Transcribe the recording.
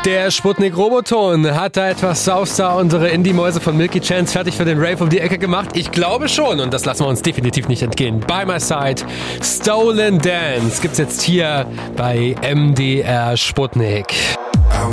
Der Sputnik-Roboton hat da etwas Sauster unsere Indie-Mäuse von Milky Chance fertig für den Rave um die Ecke gemacht. Ich glaube schon und das lassen wir uns definitiv nicht entgehen. By My Side, Stolen Dance gibt's jetzt hier bei MDR Sputnik.